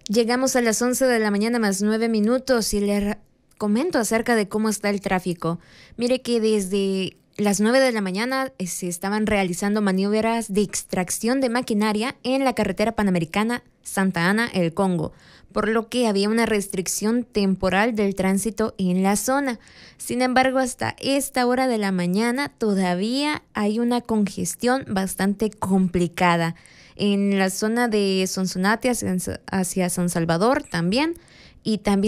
Llegamos a las 11 de la mañana más 9 minutos y le comento acerca de cómo está el tráfico. Mire que desde las 9 de la mañana se estaban realizando maniobras de extracción de maquinaria en la carretera panamericana Santa Ana, El Congo, por lo que había una restricción temporal del tránsito en la zona. Sin embargo, hasta esta hora de la mañana todavía hay una congestión bastante complicada. En la zona de Sonsonate hacia San Salvador también, y también